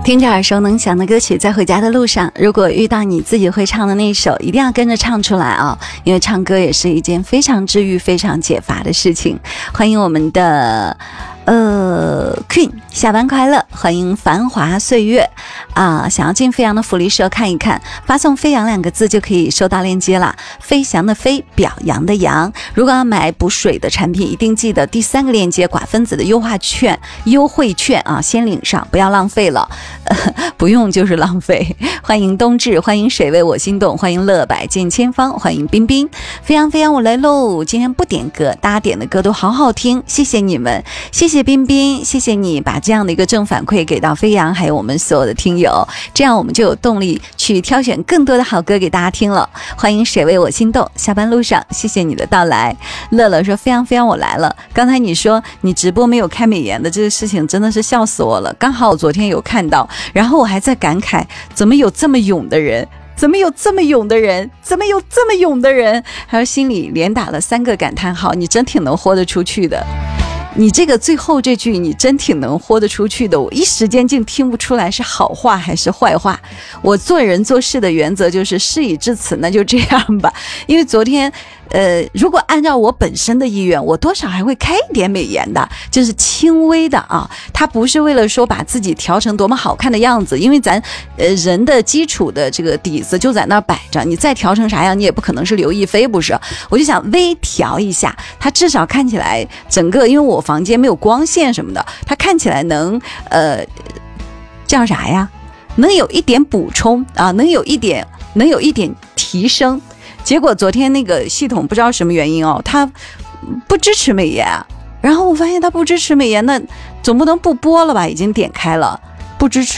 听着耳熟能详的歌曲，在回家的路上，如果遇到你自己会唱的那一首，一定要跟着唱出来啊！因为唱歌也是一件非常治愈、非常解乏的事情。欢迎我们的Queen 下班快乐，欢迎繁华岁月啊！想要进飞扬的福利社看一看，发送飞扬2个字就可以收到链接啦。飞翔的飞，表扬的扬。如果要买补水的产品，一定记得第3个链接寡分子的优惠券啊，先领上，不要浪费了。不用就是浪费。欢迎冬至，欢迎水为我心动，欢迎乐百见千方，欢迎冰冰。飞扬飞扬我来喽！今天不点歌，大家点的歌都好好听，谢谢你们，谢谢冰冰，谢谢你把这样的一个正反馈给到飞扬还有我们所有的听友，这样我们就有动力去挑选更多的好歌给大家听了。欢迎水为我心动，下班路上谢谢你的到来。乐乐说飞扬飞扬我来了，刚才你说你直播没有开美颜的这个事情真的是笑死我了，刚好我昨天有看到，然后我还在感慨怎么有这么勇的人，怎么有这么勇的人，怎么有这么勇的人，还有心里连打了3个感叹号，你真挺能豁得出去的。你这个最后这句你真挺能豁得出去的，我一时间竟听不出来是好话还是坏话。我做人做事的原则就是事已至此那就这样吧，因为昨天如果按照我本身的意愿，我多少还会开一点美颜的，就是轻微的啊，它不是为了说把自己调成多么好看的样子，因为咱人的基础的这个底子就在那摆着，你再调成啥样你也不可能是刘亦菲不是，我就想微调一下，它至少看起来整个，因为我房间没有光线什么的，它看起来能叫啥呀，能有一点补充啊，能有一点提升。结果昨天那个系统不知道什么原因哦，它不支持美颜，然后我发现它不支持美颜，那总不能不播了吧，已经点开了不支持。